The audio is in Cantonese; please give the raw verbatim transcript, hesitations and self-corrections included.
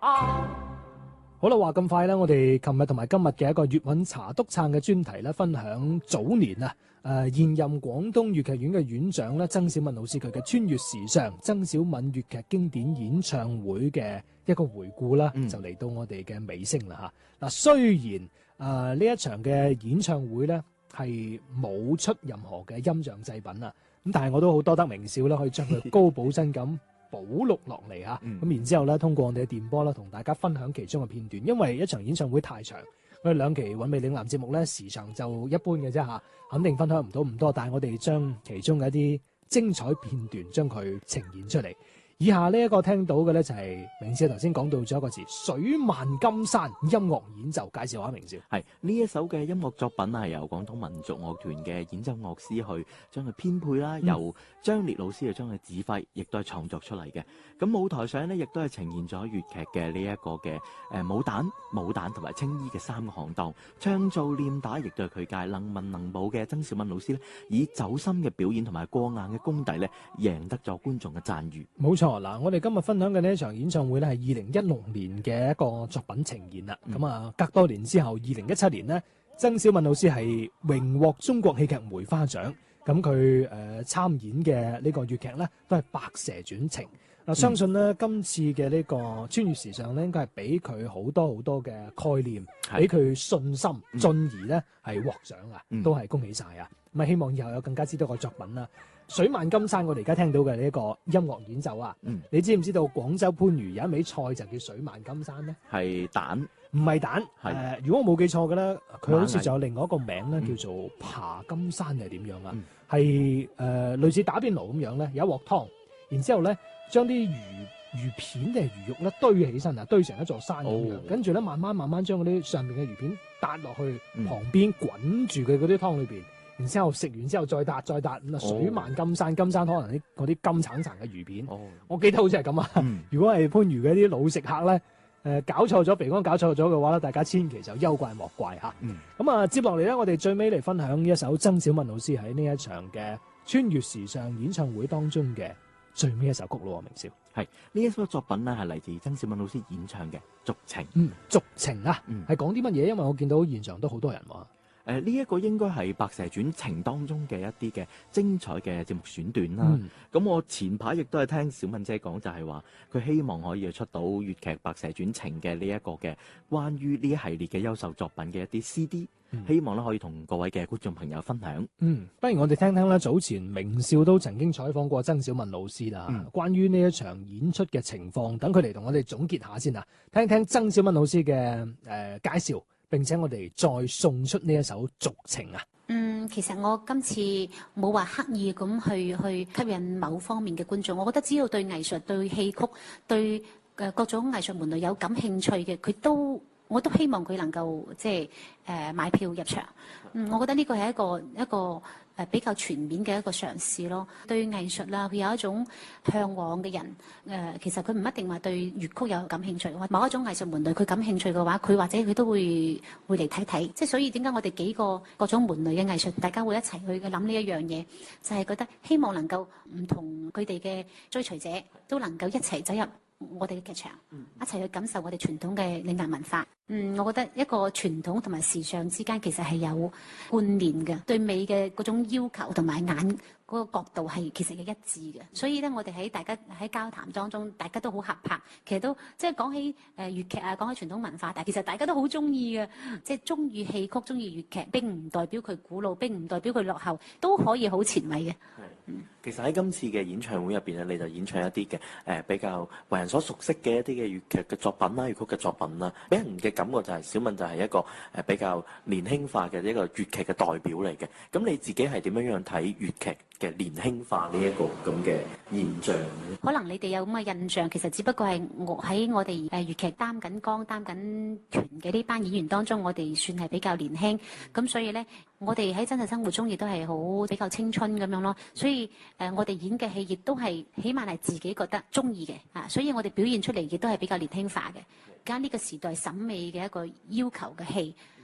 好啦，話咁快咧，我哋琴日同埋今日嘅一個粵韻茶篤撐嘅專題咧，分享早年啊，誒、呃、現任廣東粵劇院嘅院長咧，曾小敏老師佢嘅穿越時尚曾小敏粵劇經典演唱會嘅一個回顧啦，嗯、就嚟到我哋嘅尾聲啦嚇。嗱，雖然誒呢、呃、一場嘅演唱會咧係冇出任何嘅音像製品啊，咁但係我都好多得名笑啦，可以將佢高保真咁保錄落嚟嚇，咁、嗯、然之後咧，通過我哋嘅電波啦，同大家分享其中嘅片段。因為一場演唱會太長，我哋兩期韻味嶺南節目咧時長就一般嘅啫嚇，肯定分享唔到咁多。但係我哋將其中嘅一啲精彩片段將佢呈現出嚟。以下呢一個聽到嘅咧就係明少頭先講到咗一個字水漫金山音樂演奏，介紹下明少。 係呢一首嘅音樂作品係由廣東民族樂團嘅演奏樂師去將佢編配啦，嗯、由張烈老師去將佢指揮，亦都係創作出嚟嘅。咁舞台上呢，亦都係呈現咗粵劇嘅呢一個嘅誒武旦、武旦同埋青衣嘅三個行當，唱做念打亦都係佢界能文能武嘅曾小敏老師呢，以走心嘅表演同埋過硬嘅功底呢，贏得咗觀眾嘅讚譽。 冇錯。嗱，我哋今日分享嘅呢一場演唱會咧，係二零一六年嘅一個作品呈現啦。咁啊、嗯，隔多年之後，二零一七年呢，曾小敏老師係榮獲中國戲劇梅花獎。咁佢誒參演嘅呢個粵劇咧，都係《白蛇傳情》。嗱、嗯，相信呢，今次嘅呢個穿越時尚咧，應該係俾佢好多好多嘅概念，俾佢是信心，進、嗯、而咧係獲獎啊，嗯、都係恭喜晒啊！咁啊，希望以後有更加之多嘅作品啦。水漫金山，我哋而家聽到嘅呢一個音樂演奏啊，嗯、你知唔知道廣州番禺有一味菜就叫水漫金山咧？係蛋，唔係蛋。誒是、呃，如果我冇記錯嘅咧，佢好似仲有另外一個名咧，嗯、叫做爬金山定係點樣啊？係誒、嗯呃、類似打邊爐咁樣咧，有一鑊湯，然之後咧將啲魚魚片定係魚肉咧堆起身啊，堆成一座山咁樣，哦、跟住咧慢慢慢慢將嗰啲上面嘅魚片搭落去旁邊，滾住佢嗰啲湯裏邊。然之後食完之後再搭再搭咁啊！水漫金山，金山可能啲嗰啲金橙橙嘅魚片，哦、我記得好似係咁啊！嗯、如果係番禺嘅啲老食客咧，誒、呃、搞錯咗，鼻哥搞錯咗嘅話咧，大家千祈就憂怪莫怪嚇。咁、嗯、啊，接落嚟咧，我哋最尾嚟分享一首曾小敏老師喺呢一場嘅穿越時尚演唱會當中嘅最尾一首曲咯，明少。 係呢一首作品咧，係嚟自曾小敏老師演唱嘅《續情》。 嗯，續情啊，係講啲乜嘢？因為我見到現場都好多人喎。 誒呢一個應該係《白蛇傳情》當中嘅一啲嘅精彩嘅節目選段啦。咁、嗯、我前排亦都係聽小敏姐講，就係話佢希望可以出到粵劇《白蛇傳情》嘅呢一個嘅關於呢一系列嘅優秀作品嘅一啲 C D，、嗯、希望咧可以同各位嘅觀眾朋友分享。 嗯，不如我哋聽聽咧，早前明少都曾經採訪過曾小敏老師啦，嗯、關於呢一場演出嘅情況，等佢嚟同我哋總結下先啊，聽聽曾小敏老師嘅誒、呃、介紹。並且我哋再送出呢一首續情啊！ 嗯，其實我今次冇話刻意咁去去吸引某方面嘅觀眾，我覺得只要對藝術、對戲曲、對誒、呃、各種藝術門類有感興趣嘅，佢都我都希望佢能夠即係誒、呃、買票入場。嗯，我覺得呢個係一個一個誒比較全面嘅一個嘗試咯。對藝術啦，佢有一種向往嘅人，誒、呃、其實佢唔一定話對粵曲有感興趣，或某一種藝術門類佢感興趣嘅話，佢或者佢都會會嚟睇睇。即係所以點解我哋幾個各種門類嘅藝術，大家會一齊去諗呢一樣嘢，就係、是、覺得希望能夠唔同佢哋嘅追隨者都能夠一齊走入我哋嘅劇場，一齊去感受我哋傳統嘅嶺南文化。嗯，我覺得一個傳統同埋時尚之間其實係有貫連嘅，對美嘅嗰種要求同埋眼嗰個角度係其實係一致嘅。所以咧，我哋喺大家喺交談當中，大家都好合拍。其實都即係講起誒粵劇啊，講起傳統文化，但係其實大家都好中意嘅，即係中意戲曲、中意粵劇，並唔代表佢古老，並唔代表佢落後，都可以好前衛嘅。 嗯，其實喺今次嘅演唱會入邊咧，你就演唱一啲嘅誒比較為人所熟悉嘅一啲嘅粵劇嘅作品啦、粵曲嘅作品啦，俾人嘅感覺就係小敏就係一個誒比較年輕化嘅一個粵劇嘅代表嚟嘅。咁你自己係點樣樣睇粵劇嘅年輕化呢一個咁嘅現象咧？ 可能你哋有咁嘅印象，其實只不過係我喺我哋誒粵劇擔緊綱、擔緊團嘅呢班演員當中，我哋算係比較年輕，咁所以咧，我哋喺真實生活中亦都係好比較青春咁樣咯。所以誒、呃，我哋演嘅戲亦都係起碼係自己覺得中意嘅啊，所以我哋表現出嚟亦都係比較年輕化嘅。而家呢個時代審美嘅一個要求嘅戲，